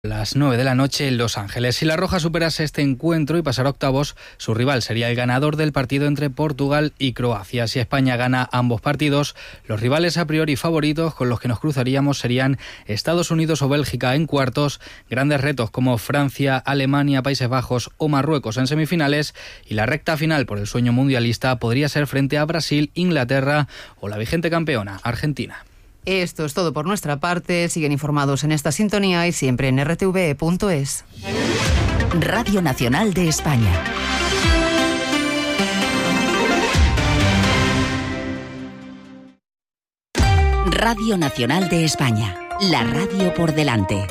Las 9 de la noche en Los Ángeles. Si la Roja superase este encuentro y pasara octavos, su rival sería el ganador del partido entre Portugal y Croacia. Si España gana ambos partidos, los rivales a priori favoritos con los que nos cruzaríamos serían Estados Unidos o Bélgica en cuartos, grandes retos como Francia, Alemania, Países Bajos o Marruecos en semifinales, y la recta final por el sueño mundialista podría ser frente a Brasil, Inglaterra o la vigente campeona, Argentina. Esto es todo por nuestra parte. Siguen informados en esta sintonía y siempre en rtv.es. Radio Nacional de España. Radio Nacional de España. La radio por delante.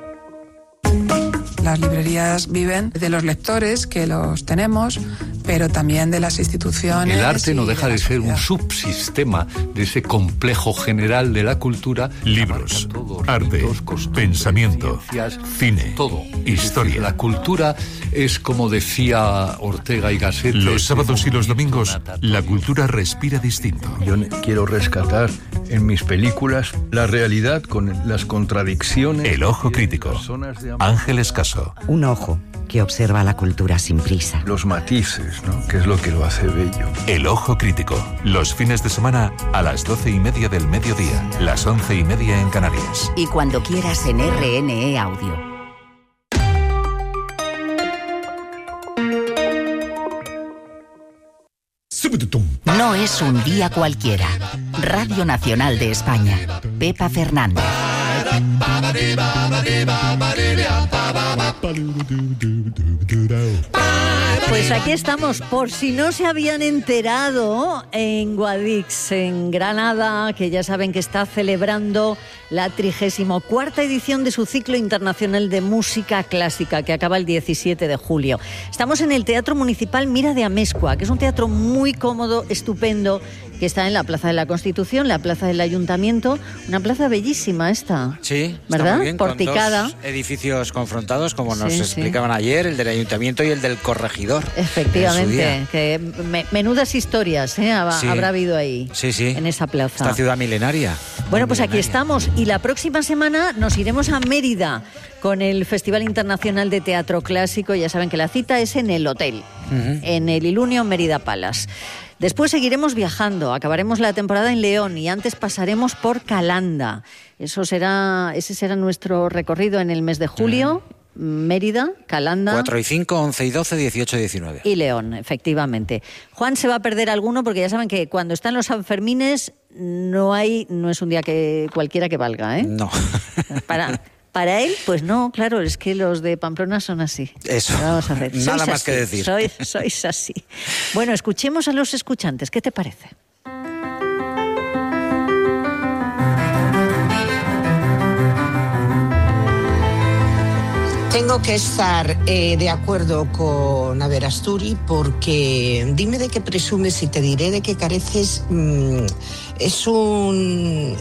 Las librerías viven de los lectores, que los tenemos, pero también de las instituciones. El arte no deja de ser un subsistema de ese complejo general de la cultura. Libros, arte, pensamiento, cine, todo, historia. La cultura es, como decía Ortega y Gasset, los sábados y los domingos, la cultura respira distinto. Yo quiero rescatar en mis películas la realidad con las contradicciones. El ojo crítico. Ángeles Caso. Un ojo que observa la cultura sin prisa. Los matices, ¿no? Que es lo que lo hace bello. El ojo crítico. Los fines de semana a las 12:30 del mediodía, las 11:30 en Canarias. Y cuando quieras en RNE Audio. No es un día cualquiera. Radio Nacional de España. Pepa Fernández. Pues aquí estamos, por si no se habían enterado, en Guadix, en Granada, que ya saben que está celebrando la 34ª edición de su ciclo internacional de música clásica, que acaba el 17 de julio. Estamos en el Teatro Municipal Mira de Amezcua, que es un teatro muy cómodo, estupendo, que está en la Plaza de la Constitución, la Plaza del Ayuntamiento, una plaza bellísima esta. Sí, ¿verdad? Está muy bien, porticada. Con dos edificios confrontados, como nos explicaban ayer, el del Ayuntamiento y el del Corregidor. Efectivamente, que menudas historias habrá habido ahí, en esa plaza. Esta ciudad milenaria. Bueno, pues aquí estamos, y la próxima semana nos iremos a Mérida con el Festival Internacional de Teatro Clásico. Ya saben que la cita es en el hotel, en el Ilunion Mérida Palace. Después seguiremos viajando, acabaremos la temporada en León y antes pasaremos por Calanda. Ese será nuestro recorrido en el mes de julio. Mérida, Calanda. 4 y 5, 11 y 12, 18 y 19. Y León, efectivamente. Juan se va a perder alguno porque ya saben que cuando están los Sanfermines no es un día cualquiera que valga, ¿eh? No. Para él, pues no, claro, es que los de Pamplona son así. Eso, vamos a ver. Nada más que decir. Sois así. Bueno, escuchemos a los escuchantes, ¿qué te parece? Tengo que estar de acuerdo con Averasturi, porque dime de qué presumes y te diré de qué careces. Es un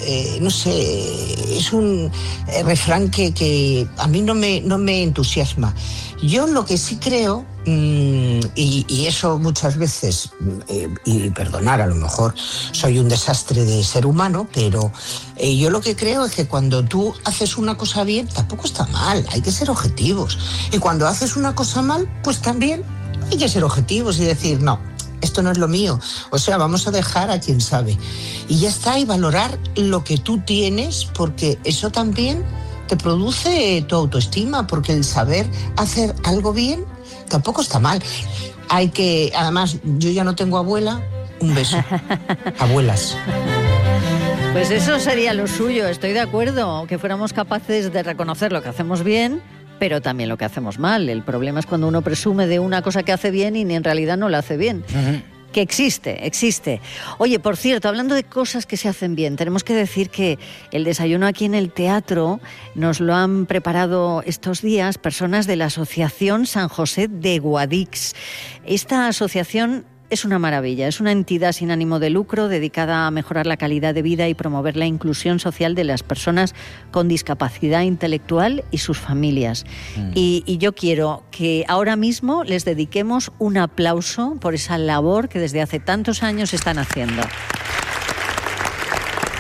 refrán que a mí no me entusiasma. Yo lo que sí creo, y eso muchas veces, y perdonar, a lo mejor soy un desastre de ser humano, pero yo lo que creo es que cuando tú haces una cosa bien, tampoco está mal, hay que ser objetivos. Y cuando haces una cosa mal, pues también hay que ser objetivos y decir, no, esto no es lo mío. O sea, vamos a dejar a quien sabe. Y ya está, y valorar lo que tú tienes, porque eso también te produce tu autoestima, porque el saber hacer algo bien tampoco está mal. Además, yo ya no tengo abuela, un beso. Abuelas. Pues eso sería lo suyo, estoy de acuerdo, que fuéramos capaces de reconocer lo que hacemos bien, pero también lo que hacemos mal. El problema es cuando uno presume de una cosa que hace bien y ni en realidad no la hace bien. Que existe. Oye, por cierto, hablando de cosas que se hacen bien, tenemos que decir que el desayuno aquí en el teatro nos lo han preparado estos días personas de la Asociación San José de Guadix. Esta asociación es una maravilla, es una entidad sin ánimo de lucro dedicada a mejorar la calidad de vida y promover la inclusión social de las personas con discapacidad intelectual y sus familias. Y yo quiero que ahora mismo les dediquemos un aplauso por esa labor que desde hace tantos años están haciendo.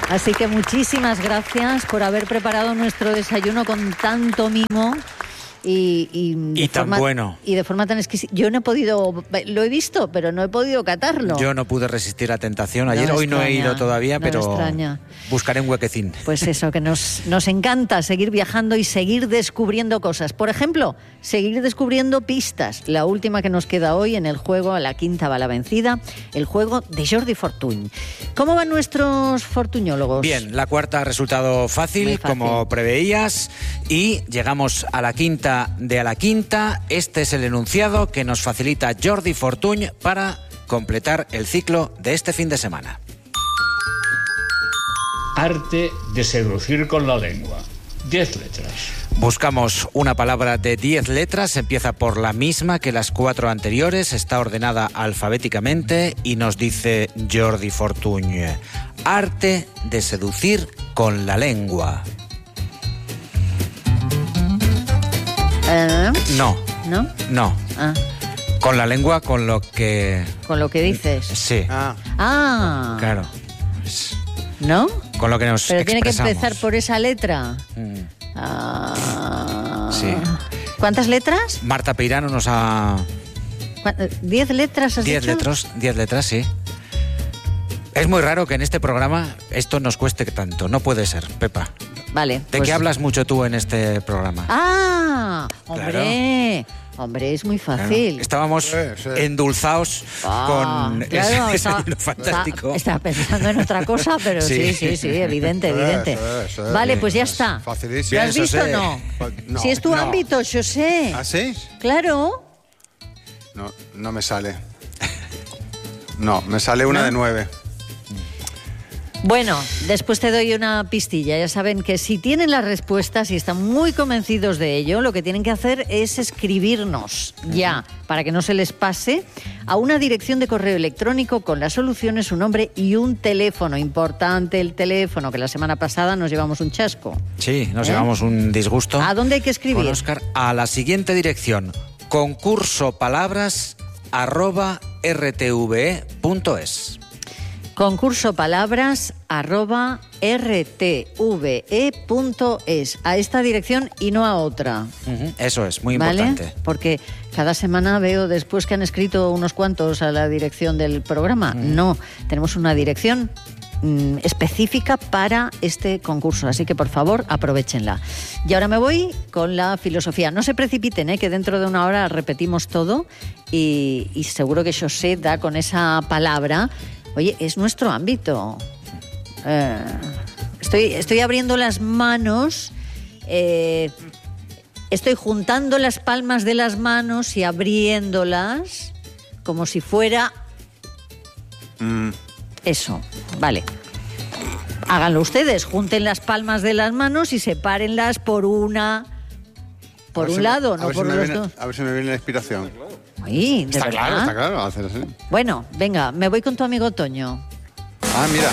Así que muchísimas gracias por haber preparado nuestro desayuno con tanto mimo. Y tan bueno. Y de forma tan exquisita. Yo no he podido, lo he visto, pero no he podido catarlo. Yo no pude resistir la tentación. Ayer, hoy no he ido todavía, pero buscaré un huequecín. Pues eso, que nos encanta seguir viajando y seguir descubriendo cosas. Por ejemplo, seguir descubriendo pistas. La última que nos queda hoy en el juego, a la quinta va la vencida, el juego de Jordi Fortuny. ¿Cómo van nuestros fortuñólogos? Bien, la cuarta ha resultado fácil, como preveías, y llegamos a la quinta de a la quinta. Este es el enunciado que nos facilita Jordi Fortuny para completar el ciclo de este fin de semana. Arte de seducir con la lengua. 10 letras. Buscamos una palabra de 10 letras, empieza por la misma que las 4 anteriores, está ordenada alfabéticamente y nos dice Jordi Fortuny: arte de seducir con la lengua. No. ¿No? No. Ah. Con la lengua, con lo que... Con lo que dices. Sí. Claro. ¿No? Con lo que nos Pero expresamos. Tiene que empezar por esa letra. Sí. ¿Cuántas letras? Marta Peirano nos ha... 10 letras, ¿has dicho? 10 letras, sí. Es muy raro que en este programa esto nos cueste tanto. No puede ser, Pepa. Vale. ¿De qué hablas mucho tú en este programa? Hombre. Claro. Hombre, es muy fácil. Claro. Estábamos endulzados con ese desayuno fantástico. Estaba pensando en otra cosa, pero sí, evidente. Vale, pues ya está. Facilísimo. ¿Lo has visto o no? Si es tu ámbito, yo sé. ¿Ah, sí? Claro. No me sale. No, me sale una de 9. Bueno, después te doy una pistilla. Ya saben que si tienen las respuestas y están muy convencidos de ello, lo que tienen que hacer es escribirnos ya, para que no se les pase, a una dirección de correo electrónico con las soluciones, su nombre y un teléfono. Importante el teléfono, que la semana pasada nos llevamos un chasco. Sí, nos llevamos un disgusto. ¿A dónde hay que escribir? Con Óscar, a la siguiente dirección: concursopalabras@rtve.es. concursopalabras@rtve.es. A esta dirección y no a otra. Eso es, muy ¿Vale? importante. Porque cada semana veo después que han escrito unos cuantos a la dirección del programa. No, tenemos una dirección específica para este concurso, así que por favor aprovéchenla. Y ahora me voy con la filosofía. No se precipiten, que dentro de una hora repetimos todo y seguro que José da con esa palabra. Oye, es nuestro ámbito. Estoy abriendo las manos, estoy juntando las palmas de las manos y abriéndolas como si fuera eso. Vale. Háganlo ustedes, junten las palmas de las manos y sepárenlas por un lado, no por los dos. A ver si me viene la inspiración. Ay, ¿de verdad? Está claro, hacer así. Bueno, venga, me voy con tu amigo Toño. Mira.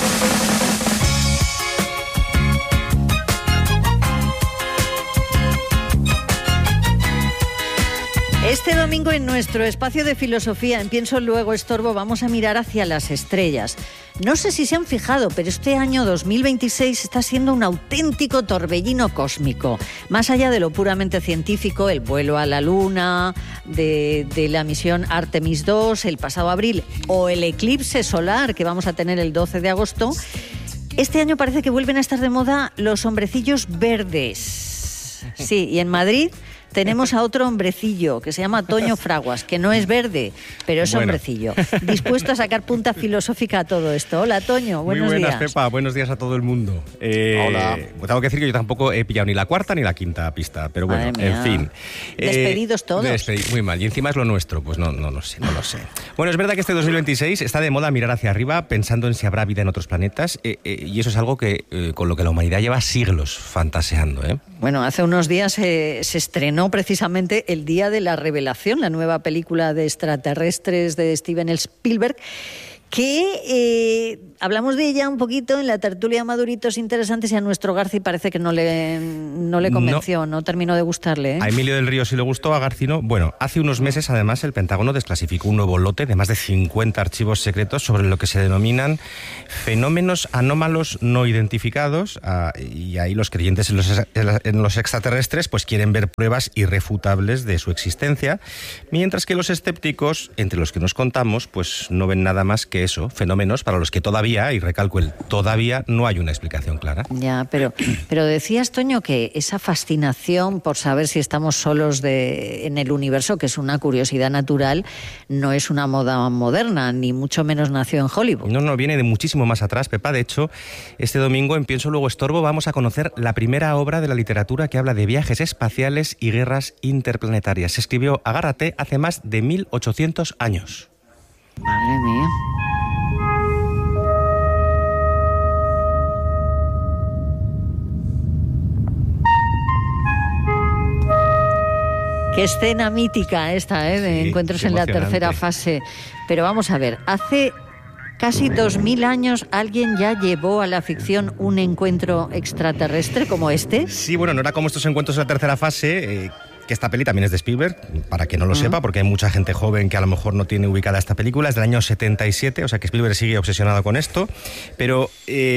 Este domingo en nuestro espacio de filosofía, en Pienso Luego Estorbo, vamos a mirar hacia las estrellas. No sé si se han fijado, pero este año 2026 está siendo un auténtico torbellino cósmico. Más allá de lo puramente científico, el vuelo a la Luna, de la misión Artemis 2 el pasado abril, o el eclipse solar que vamos a tener el 12 de agosto, este año parece que vuelven a estar de moda los hombrecillos verdes. Sí, y en Madrid tenemos a otro hombrecillo que se llama Toño Fraguas, que no es verde, pero es hombrecillo. Dispuesto a sacar punta filosófica a todo esto. Hola, Toño, buenos días. Muy buenas, Pepa, buenos días a todo el mundo. Hola. Tengo que decir que yo tampoco he pillado ni la cuarta ni la quinta pista, pero bueno, en fin. Despedidos todos. Muy mal, y encima es lo nuestro, pues no lo sé. Bueno, es verdad que este 2026 está de moda mirar hacia arriba pensando en si habrá vida en otros planetas, y eso es algo que con lo que la humanidad lleva siglos fantaseando. Bueno, hace unos días se estrenó precisamente El Día de la Revelación, la nueva película de extraterrestres de Steven Spielberg. que hablamos de ella un poquito en la tertulia Maduritos Interesantes y a nuestro Garci parece que no le convenció, no terminó de gustarle. A Emilio del Río sí le gustó, a Garci no. Bueno, hace unos meses además el Pentágono desclasificó un nuevo lote de más de 50 archivos secretos sobre lo que se denominan fenómenos anómalos no identificados, y ahí los creyentes en los extraterrestres pues quieren ver pruebas irrefutables de su existencia, mientras que los escépticos, entre los que nos contamos, pues no ven nada más que eso, fenómenos para los que todavía, y recalco todavía, no hay una explicación clara. Ya, pero decías, Toño, que esa fascinación por saber si estamos solos en el universo, que es una curiosidad natural, no es una moda moderna, ni mucho menos nació en Hollywood. No, viene de muchísimo más atrás, Pepa. De hecho, este domingo en Pienso Luego Estorbo vamos a conocer la primera obra de la literatura que habla de viajes espaciales y guerras interplanetarias. Se escribió, agárrate, hace más de 1800 años. Madre mía. Qué escena mítica esta, de sí, encuentros en la tercera fase. Pero vamos a ver, hace casi 2000 años alguien ya llevó a la ficción un encuentro extraterrestre como este. Sí, bueno, no era como estos encuentros en la tercera fase, que esta peli también es de Spielberg, para que no lo sepa, porque hay mucha gente joven que a lo mejor no tiene ubicada esta película. Es del año 77, o sea que Spielberg sigue obsesionado con esto. Pero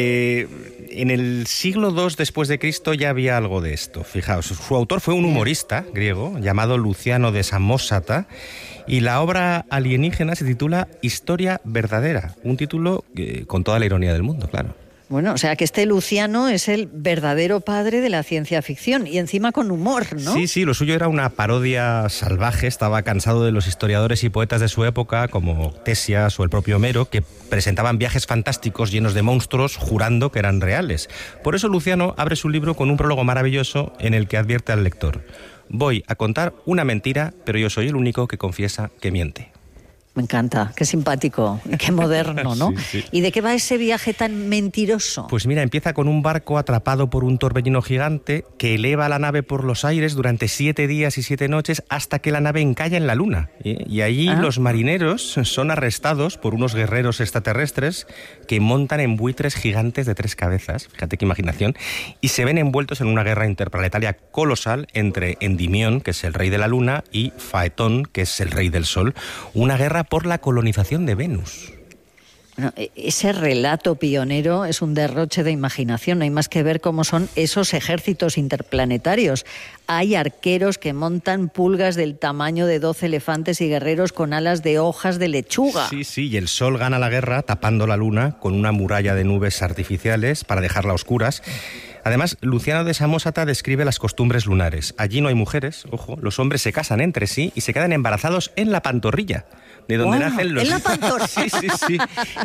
en el siglo II después de Cristo ya había algo de esto. Fijaos, su autor fue un humorista griego llamado Luciano de Samosata, y la obra alienígena se titula Historia verdadera, un título con toda la ironía del mundo, claro. Bueno, o sea que este Luciano es el verdadero padre de la ciencia ficción y encima con humor, ¿no? Sí, lo suyo era una parodia salvaje. Estaba cansado de los historiadores y poetas de su época, como Ctesias o el propio Homero, que presentaban viajes fantásticos llenos de monstruos jurando que eran reales. Por eso Luciano abre su libro con un prólogo maravilloso en el que advierte al lector: voy a contar una mentira, pero yo soy el único que confiesa que miente. Me encanta, qué simpático, qué moderno, ¿no? Sí. ¿Y de qué va ese viaje tan mentiroso? Pues mira, empieza con un barco atrapado por un torbellino gigante que eleva la nave por los aires durante 7 días y 7 noches hasta que la nave encalla en la luna. Y allí los marineros son arrestados por unos guerreros extraterrestres que montan en buitres gigantes de 3 cabezas, fíjate qué imaginación, y se ven envueltos en una guerra interplanetaria colosal entre Endimión, que es el rey de la luna, y Faetón, que es el rey del sol. Una guerra por la colonización de Venus. Bueno, ese relato pionero es un derroche de imaginación. No hay más que ver cómo son esos ejércitos interplanetarios. Hay arqueros que montan pulgas del tamaño de 12 elefantes y guerreros con alas de hojas de lechuga. Sí, y el sol gana la guerra tapando la luna con una muralla de nubes artificiales para dejarla a oscuras. Además, Luciano de Samosata describe las costumbres lunares. Allí no hay mujeres, ojo, los hombres se casan entre sí y se quedan embarazados en la pantorrilla, de donde nacen los... ¿En la pantorrilla? Sí.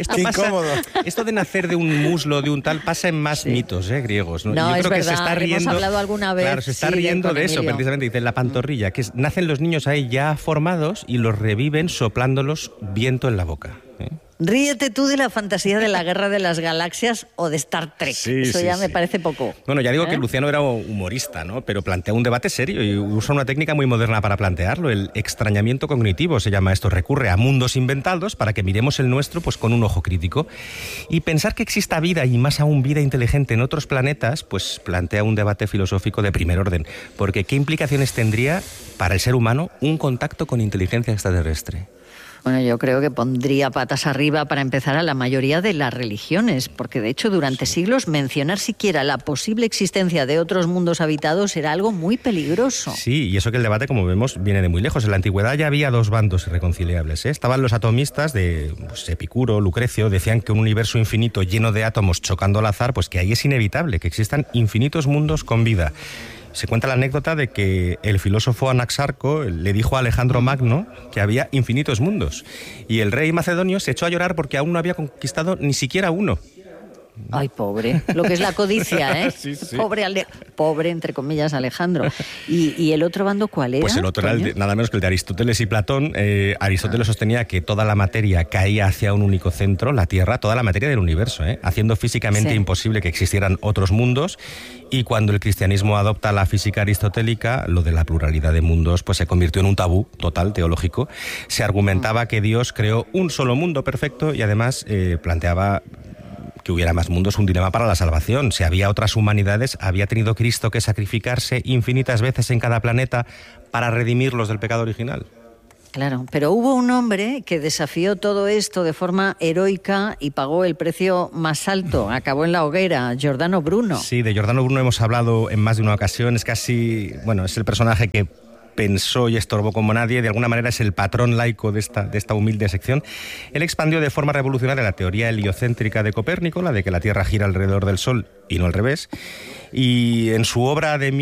Esto de nacer de un muslo, de un tal, pasa en más mitos griegos, ¿no? No, yo es creo verdad, que se está riendo, hemos hablado alguna vez. Claro, se está riendo de eso, Emilio. precisamente, dice la pantorrilla, que nacen los niños ahí ya formados y los reviven soplándolos viento en la boca. Ríete tú de la fantasía de la Guerra de las Galaxias o de Star Trek. Eso ya me parece poco. Bueno, ya digo que Luciano era humorista, ¿no? Pero plantea un debate serio y usa una técnica muy moderna para plantearlo. El extrañamiento cognitivo se llama esto. Recurre a mundos inventados para que miremos el nuestro pues con un ojo crítico. Y pensar que exista vida y más aún vida inteligente en otros planetas, pues plantea un debate filosófico de primer orden. Porque ¿qué implicaciones tendría para el ser humano un contacto con inteligencia extraterrestre? Bueno, yo creo que pondría patas arriba para empezar a la mayoría de las religiones, porque de hecho durante siglos mencionar siquiera la posible existencia de otros mundos habitados era algo muy peligroso. Sí, y eso que el debate, como vemos, viene de muy lejos. En la antigüedad ya había 2 bandos irreconciliables. Estaban los atomistas de Epicuro, Lucrecio, decían que un universo infinito lleno de átomos chocando al azar, pues que ahí es inevitable, que existan infinitos mundos con vida. Se cuenta la anécdota de que el filósofo Anaxarco le dijo a Alejandro Magno que había infinitos mundos. Y el rey macedonio se echó a llorar porque aún no había conquistado ni siquiera uno. Ay, pobre. Lo que es la codicia, ¿eh? Sí, sí. Pobre, entre comillas, Alejandro. ¿Y el otro bando cuál era? Pues el otro era nada menos que el de Aristóteles y Platón. Aristóteles sostenía que toda la materia caía hacia un único centro, la Tierra, toda la materia del universo, haciendo físicamente imposible que existieran otros mundos. Y cuando el cristianismo adopta la física aristotélica, lo de la pluralidad de mundos pues se convirtió en un tabú total teológico. Se argumentaba que Dios creó un solo mundo perfecto y además planteaba que hubiera más mundos, un dilema para la salvación. Si había otras humanidades, había tenido Cristo que sacrificarse infinitas veces en cada planeta para redimirlos del pecado original. Claro, pero hubo un hombre que desafió todo esto de forma heroica y pagó el precio más alto, acabó en la hoguera, Giordano Bruno. Sí, de Giordano Bruno hemos hablado en más de una ocasión, es el personaje que pensó y estorbó como nadie, de alguna manera es el patrón laico de esta humilde sección. Él expandió de forma revolucionaria la teoría heliocéntrica de Copérnico, la de que la Tierra gira alrededor del Sol y no al revés, y en su obra de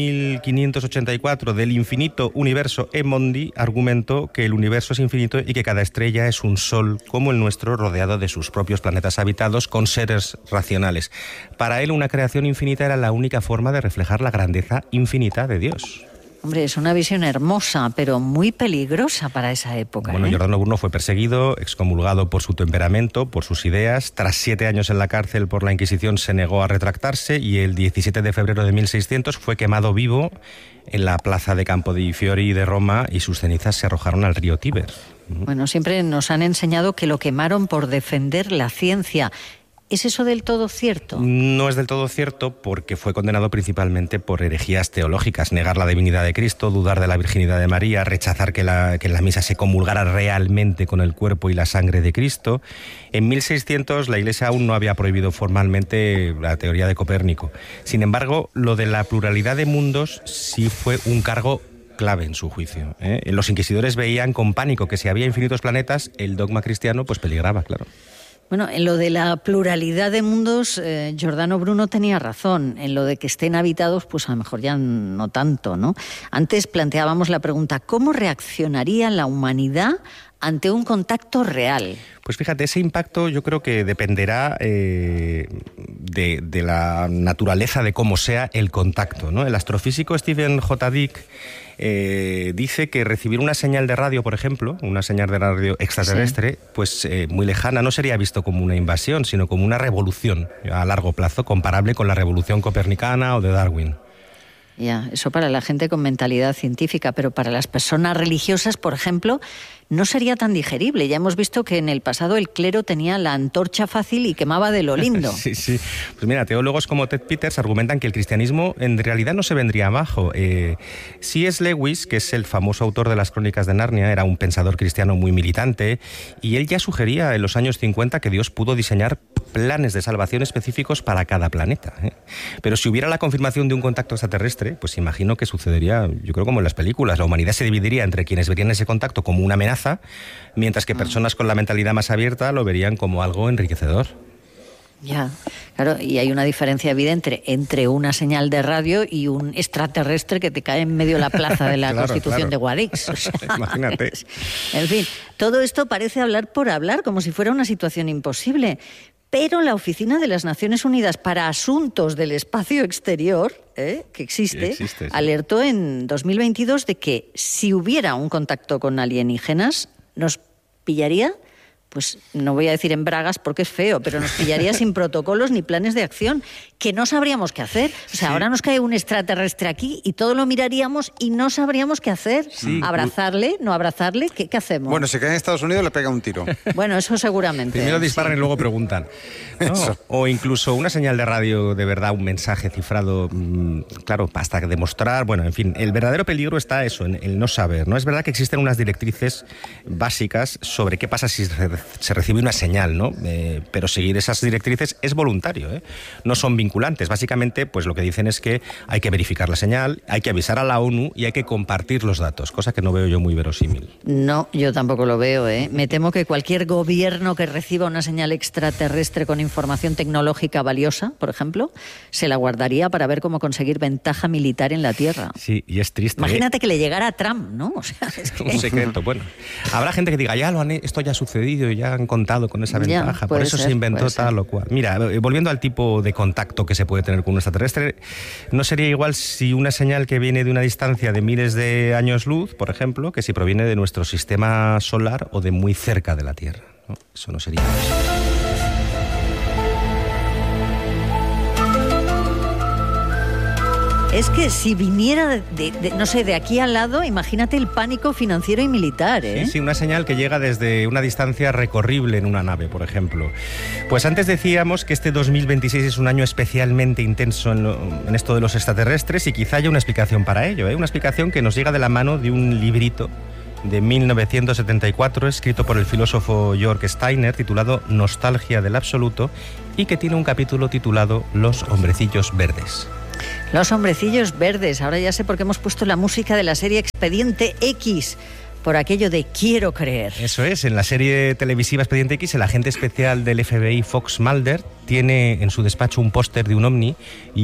1584, Del infinito universo e mondi, argumentó que el universo es infinito y que cada estrella es un sol como el nuestro, rodeado de sus propios planetas habitados con seres racionales. Para él, una creación infinita era la única forma de reflejar la grandeza infinita de Dios. Hombre, es una visión hermosa, pero muy peligrosa para esa época. Bueno, Giordano Bruno fue perseguido, excomulgado por su temperamento, por sus ideas. Tras 7 años en la cárcel por la Inquisición, se negó a retractarse y el 17 de febrero de 1600 fue quemado vivo en la plaza de Campo dei Fiori de Roma y sus cenizas se arrojaron al río Tíber. Bueno, siempre nos han enseñado que lo quemaron por defender la ciencia. ¿Es eso del todo cierto? No es del todo cierto porque fue condenado principalmente por herejías teológicas, negar la divinidad de Cristo, dudar de la virginidad de María, rechazar que en la misa se comulgara realmente con el cuerpo y la sangre de Cristo. En 1600 la Iglesia aún no había prohibido formalmente la teoría de Copérnico. Sin embargo, lo de la pluralidad de mundos sí fue un cargo clave en su juicio. Los inquisidores veían con pánico que si había infinitos planetas, el dogma cristiano pues peligraba, claro. Bueno, en lo de la pluralidad de mundos, Giordano Bruno tenía razón. En lo de que estén habitados, pues a lo mejor ya no tanto, ¿no? Antes planteábamos la pregunta, ¿cómo reaccionaría la humanidad ante un contacto real? Pues fíjate, ese impacto yo creo que dependerá de la naturaleza de cómo sea el contacto, ¿no? El astrofísico Stephen J. Dick dice que recibir una señal de radio, por ejemplo, una señal de radio extraterrestre, pues muy lejana, no sería visto como una invasión, sino como una revolución a largo plazo, comparable con la revolución copernicana o de Darwin. Ya, eso para la gente con mentalidad científica, pero para las personas religiosas, por ejemplo, no sería tan digerible. Ya hemos visto que en el pasado el clero tenía la antorcha fácil y quemaba de lo lindo. Sí. Pues mira, teólogos como Ted Peters argumentan que el cristianismo en realidad no se vendría abajo. C.S. Lewis, que es el famoso autor de las Crónicas de Narnia, era un pensador cristiano muy militante y él ya sugería en los años 50 que Dios pudo diseñar planes de salvación específicos para cada planeta. Pero si hubiera la confirmación de un contacto extraterrestre, pues imagino que sucedería, yo creo, como en las películas. La humanidad se dividiría entre quienes verían ese contacto como una amenaza, mientras que personas con la mentalidad más abierta lo verían como algo enriquecedor. Ya, claro, y hay una diferencia evidente entre una señal de radio y un extraterrestre que te cae en medio de la plaza de la Constitución de Guadix. O sea, imagínate. En fin, todo esto parece hablar por hablar, como si fuera una situación imposible. Pero la Oficina de las Naciones Unidas para Asuntos del Espacio Exterior, que existe, sí, alertó en 2022 de que si hubiera un contacto con alienígenas, nos pillaría, pues no voy a decir en bragas porque es feo, pero nos pillaría sin protocolos ni planes de acción, que no sabríamos qué hacer. O sea, ahora nos cae un extraterrestre aquí y todo lo miraríamos y no sabríamos qué hacer. Sí. ¿Abrazarle? ¿No abrazarle? ¿Qué hacemos? Bueno, si cae en Estados Unidos le pega un tiro. Bueno, eso seguramente. Primero disparan y luego preguntan. No, o incluso una señal de radio de verdad, un mensaje cifrado, claro, hasta demostrar, bueno, en fin, el verdadero peligro está eso, en el no saber, ¿no? Es verdad que existen unas directrices básicas sobre qué pasa si se recibe una señal, ¿no? Pero seguir esas directrices es voluntario, ¿eh? No son vinculantes vinculantes. Básicamente, pues lo que dicen es que hay que verificar la señal, hay que avisar a la ONU y hay que compartir los datos, cosa que no veo yo muy verosímil. No, yo tampoco lo veo, ¿eh? Me temo que cualquier gobierno que reciba una señal extraterrestre con información tecnológica valiosa, por ejemplo, se la guardaría para ver cómo conseguir ventaja militar en la Tierra. Sí, y es triste. Imagínate que le llegara a Trump, ¿no? O sea, es que... Un secreto. Bueno, habrá gente que diga, esto ya ha sucedido y ya han contado con esa ventaja, por eso se inventó tal o cual. Mira, volviendo al tipo de contacto que se puede tener con un extraterrestre, no sería igual si una señal que viene de una distancia de miles de años luz, por ejemplo, que si proviene de nuestro sistema solar o de muy cerca de la Tierra, ¿no? Eso no sería eso. Es que si viniera no sé, de aquí al lado, imagínate el pánico financiero y militar, ¿eh? Sí, una señal que llega desde una distancia recorrible en una nave, por ejemplo. Pues antes decíamos que este 2026 es un año especialmente intenso en esto de los extraterrestres y quizá haya una explicación para ello, ¿eh? Una explicación que nos llega de la mano de un librito de 1974, escrito por el filósofo Georg Steiner, titulado Nostalgia del Absoluto, y que tiene un capítulo titulado Los hombrecillos verdes. Los hombrecillos verdes. Ahora ya sé por qué hemos puesto la música de la serie Expediente X, por aquello de quiero creer. Eso es, en la serie televisiva Expediente X, el agente especial del FBI Fox Mulder tiene en su despacho un póster de un ovni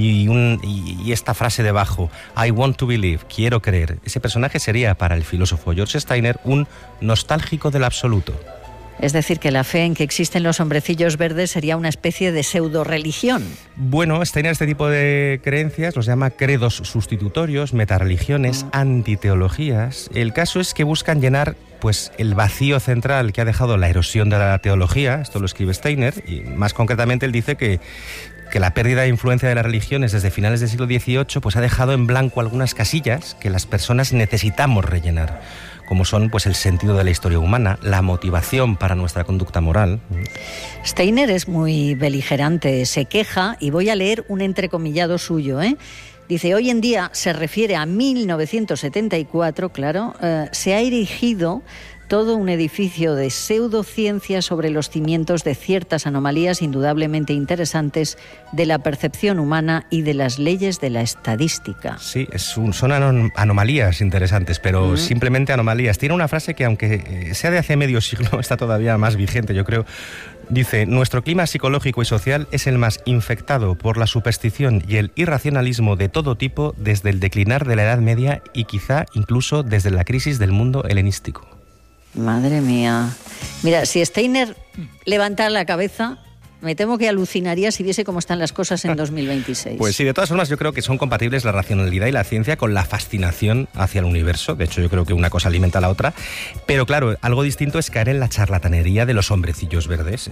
y esta frase debajo, I want to believe, quiero creer. Ese personaje sería para el filósofo George Steiner un nostálgico del absoluto. Es decir, que la fe en que existen los hombrecillos verdes sería una especie de pseudo-religión. Bueno, Steiner este tipo de creencias los llama credos sustitutorios, metareligiones, antiteologías. El caso es que buscan llenar pues el vacío central que ha dejado la erosión de la teología, esto lo escribe Steiner, y más concretamente él dice que la pérdida de influencia de las religiones desde finales del siglo XVIII pues ha dejado en blanco algunas casillas que las personas necesitamos rellenar, como son pues el sentido de la historia humana, la motivación para nuestra conducta moral. Steiner es muy beligerante, se queja, y voy a leer un entrecomillado suyo, ¿eh? Dice, hoy en día, se refiere a 1974, claro, se ha erigido todo un edificio de pseudociencia sobre los cimientos de ciertas anomalías indudablemente interesantes de la percepción humana y de las leyes de la estadística. Sí, son anomalías interesantes, pero simplemente anomalías. Tiene una frase que, aunque sea de hace medio siglo, está todavía más vigente, yo creo. Dice, nuestro clima psicológico y social es el más infectado por la superstición y el irracionalismo de todo tipo desde el declinar de la Edad Media y quizá incluso desde la crisis del mundo helenístico. Madre mía. Mira, si Steiner levantara la cabeza, me temo que alucinaría si viese cómo están las cosas en 2026. Pues sí, de todas formas yo creo que son compatibles la racionalidad y la ciencia con la fascinación hacia el universo. De hecho, yo creo que una cosa alimenta a la otra. Pero claro, algo distinto es caer en la charlatanería de los hombrecillos verdes.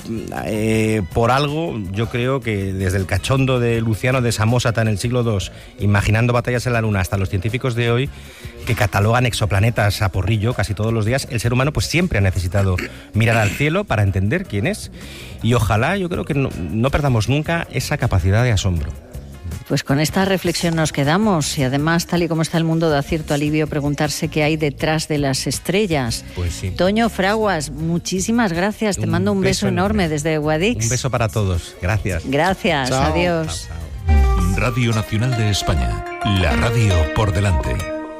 Por algo, yo creo que desde el cachondo de Luciano de Samosata en el siglo II, imaginando batallas en la Luna, hasta los científicos de hoy, que catalogan exoplanetas a porrillo casi todos los días, el ser humano pues siempre ha necesitado mirar al cielo para entender quién es. Y ojalá, yo creo que no perdamos nunca esa capacidad de asombro. Pues con esta reflexión nos quedamos, y además, tal y como está el mundo, da cierto alivio preguntarse qué hay detrás de las estrellas. Pues sí. Toño Fraguas, muchísimas gracias. Te mando un beso enorme desde Guadix. Un beso para todos. Gracias. Gracias. Chao. Adiós. Chao, chao. Radio Nacional de España. La radio por delante.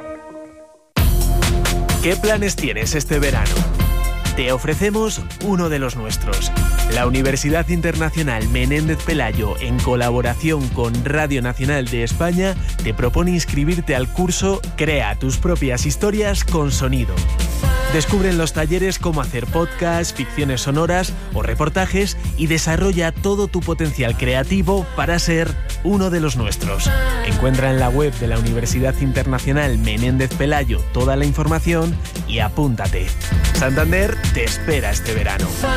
¿Qué planes tienes este verano? Te ofrecemos uno de los nuestros. La Universidad Internacional Menéndez Pelayo, en colaboración con Radio Nacional de España, te propone inscribirte al curso Crea tus propias historias con sonido. Descubre en los talleres cómo hacer podcasts, ficciones sonoras o reportajes y desarrolla todo tu potencial creativo para ser uno de los nuestros. Encuentra en la web de la Universidad Internacional Menéndez Pelayo toda la información y apúntate. Santander te espera este verano.